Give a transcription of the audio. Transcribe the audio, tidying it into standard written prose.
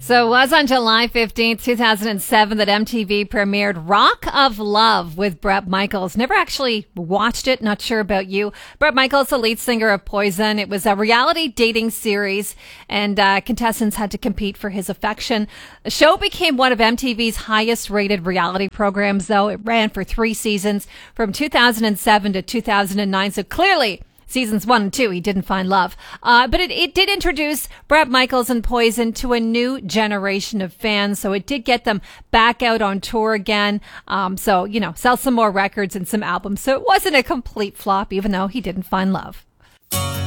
So it was on July 15th, 2007 that MTV premiered Rock of Love with Bret Michaels. Never actually watched it, not sure about you. Bret Michaels, the lead singer of Poison. It was a reality dating series, and contestants had to compete for his affection. The show became one of MTV's highest rated reality programs, though. It ran for 3 seasons from 2007 to 2009, so clearly Seasons 1 and 2, he didn't find love. But it did introduce Bret Michaels and Poison to a new generation of fans. So it did get them back out on tour again. So, sell some more records and some albums. So it wasn't a complete flop, even though he didn't find love.